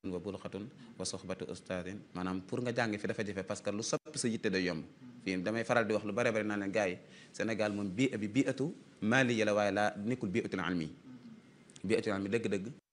wa bulxatun wa soxbatu ustaadin maanaam pour nga jàng fi dafa jafe parce que lu soppi sa yitte day yomb fii damay faral di wax lu bare bari naa leen gars yi Sénégal moom bii bi bii atu maaliya la waaye laa nekkul bii atul almi bii atul almi dëgg-dëgg